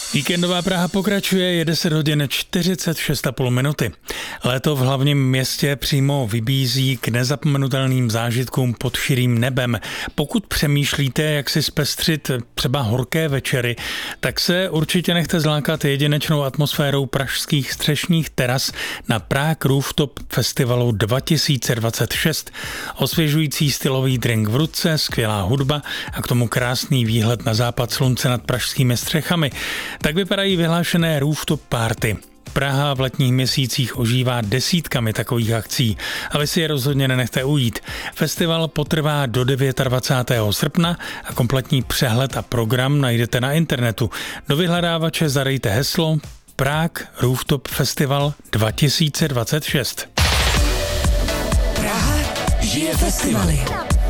Víkendová Praha pokračuje, je 10 hodin 46,5 minuty. Léto v hlavním městě přímo vybízí k nezapomenutelným zážitkům pod širým nebem. Pokud přemýšlíte, jak si zpestřit třeba horké večery, tak se určitě nechte zlákat jedinečnou atmosférou pražských střešních teras na Prague Rooftop Festivalu 2026. Osvěžující stylový drink v ruce, skvělá hudba a k tomu krásný výhled na západ slunce nad pražskými střechami. Tak vypadají vyhlášené rooftop party. Praha v letních měsících ožívá desítkami takových akcí a vy si je rozhodně nenechte ujít. Festival potrvá do 29. srpna a kompletní přehled a program najdete na internetu. Do vyhledávače zadejte heslo Prague Rooftop Festival 2026. Praha žije festivaly.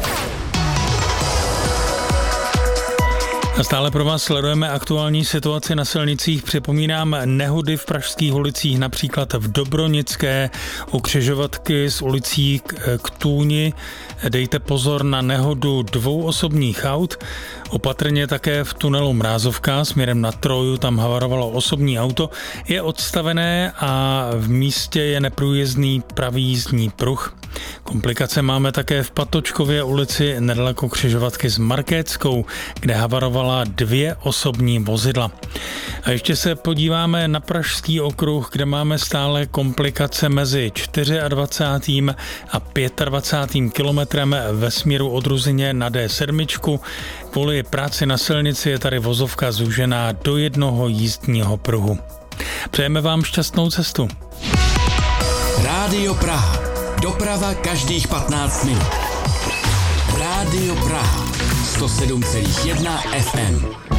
A stále pro vás sledujeme aktuální situaci na silnicích. Připomínám nehody v pražských ulicích, například v Dobronické, u křižovatky s ulicí k Tůni. Dejte pozor na nehodu 2 osobních aut. Opatrně také v tunelu Mrázovka směrem na Troju, tam havarovalo osobní auto. Je odstavené a v místě je neprůjezdný pravý jízdní pruh. Komplikace máme také v Patočkově ulici nedaleko křižovatky s Markétskou, kde havarovala 2 osobní vozidla. A ještě se podíváme na Pražský okruh, kde máme stále komplikace mezi 24. a 25. kilometrem ve směru od Ruzyně na D7. Kvůli práci na silnici je tady vozovka zúžená do 1 jízdního pruhu. Přejeme vám šťastnou cestu. Rádio Praha. Doprava každých 15 minut. Rádio Praha 107,1 FM.